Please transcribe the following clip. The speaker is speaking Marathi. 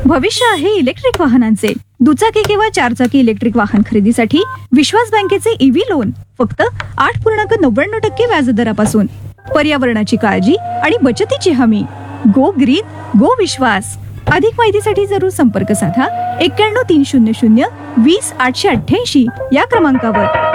भविष्य आहे इलेक्ट्रिक वाहनांचे. दुचाकी किंवा चारचाकी इलेक्ट्रिक वाहन खरेदीसाठी विश्वास बँकेचे ईव्ही लोन फक्त 8.99% व्याजदरापासून. पर्यावरणाची काळजी आणि बचतीची हमी. गो ग्रीन गो विश्वास. अधिक माहितीसाठी जरूर संपर्क साधा 91 300 20 888 या क्रमांकावर.